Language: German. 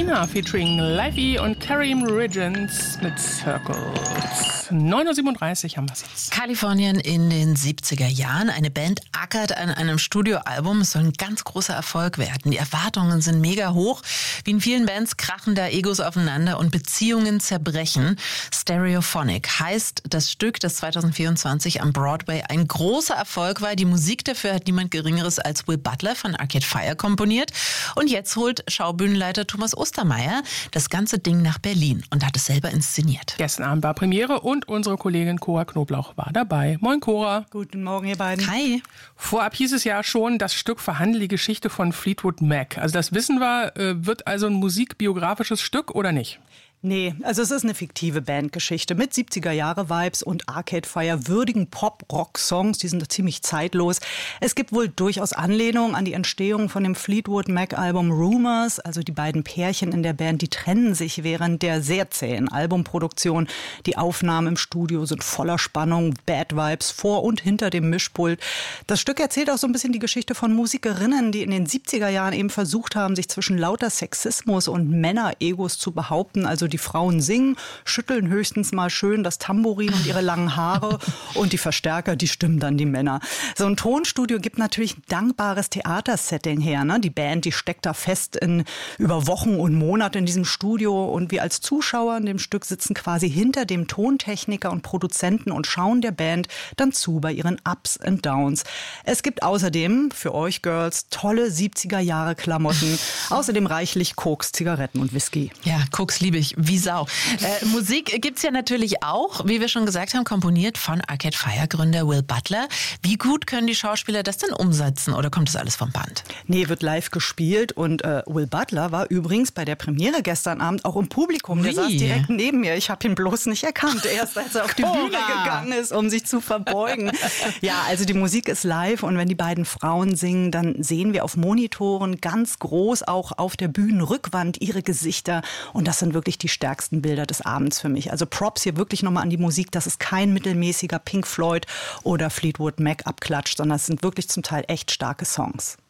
Sinner featuring Livey und Karim Riggins mit Circles. 9:37 Uhr haben wir es jetzt. Kalifornien in den 70er Jahren. Eine Band ackert an einem Studioalbum. Es soll ein ganz großer Erfolg werden. Die Erwartungen sind mega hoch. Wie in vielen Bands krachen da Egos aufeinander und Beziehungen zerbrechen. Stereophonic heißt das Stück, das 2024 am Broadway ein großer Erfolg war. Die Musik dafür hat niemand Geringeres als Will Butler von Arcade Fire komponiert. Und jetzt holt Schaubühnenleiter Thomas Ostermeier das ganze Ding nach Berlin und hat es selber inszeniert. Gestern Abend war Premiere und unsere Kollegin Cora Knoblauch war dabei. Moin Cora. Guten Morgen, ihr beiden. Hi. Vorab hieß es ja schon, das Stück verhandelt die Geschichte von Fleetwood Mac. Also das wissen wir, wird also ein musikbiografisches Stück oder nicht? Nee, also es ist eine fiktive Bandgeschichte mit 70er-Jahre-Vibes und Arcade Fire würdigen Pop-Rock-Songs, die sind ziemlich zeitlos. Es gibt wohl durchaus Anlehnungen an die Entstehung von dem Fleetwood Mac-Album Rumors. Also die beiden Pärchen in der Band, die trennen sich während der sehr zähen Albumproduktion. Die Aufnahmen im Studio sind voller Spannung, Bad Vibes vor und hinter dem Mischpult. Das Stück erzählt auch so ein bisschen die Geschichte von Musikerinnen, die in den 70er Jahren eben versucht haben, sich zwischen lauter Sexismus und Männer-Egos zu behaupten. Also die Frauen singen, schütteln höchstens mal schön das Tambourin und ihre langen Haare und die Verstärker, die stimmen dann die Männer. So ein Tonstudio gibt natürlich ein dankbares Theatersetting her. Ne? Die Band, die steckt da fest über Wochen und Monate in diesem Studio und wir als Zuschauer in dem Stück sitzen quasi hinter dem Tontechniker und Produzenten und schauen der Band dann zu bei ihren Ups und Downs. Es gibt außerdem für euch Girls tolle 70er-Jahre-Klamotten, außerdem reichlich Koks, Zigaretten und Whisky. Ja, Koks liebe ich. Wie Sau. Musik gibt's ja natürlich auch, wie wir schon gesagt haben, komponiert von Arcade Fire Gründer Will Butler. Wie gut können die Schauspieler das denn umsetzen oder kommt das alles vom Band? Nee, wird live gespielt und Will Butler war übrigens bei der Premiere gestern Abend auch im Publikum. Der saß direkt neben mir. Ich habe ihn bloß nicht erkannt, erst als er auf die Bühne gegangen ist, um sich zu verbeugen. Ja, also die Musik ist live und wenn die beiden Frauen singen, dann sehen wir auf Monitoren ganz groß auch auf der Bühnenrückwand ihre Gesichter und das sind wirklich die stärksten Bilder des Abends für mich. Also Props hier wirklich nochmal an die Musik. Das ist kein mittelmäßiger Pink Floyd oder Fleetwood Mac Abklatsch, sondern es sind wirklich zum Teil echt starke Songs.